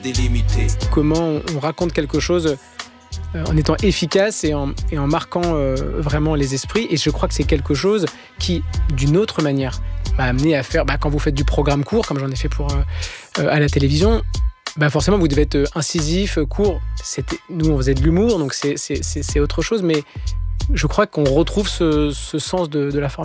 délimité. Comment on raconte quelque chose en étant efficace et en marquant vraiment les esprits. Et je crois que c'est quelque chose qui, d'une autre manière, m'a amené à faire... quand vous faites du programme court, comme j'en ai fait à la télévision, forcément, vous devez être incisif, court. Nous, on faisait de l'humour, donc c'est autre chose. Mais je crois qu'on retrouve ce sens de la forme.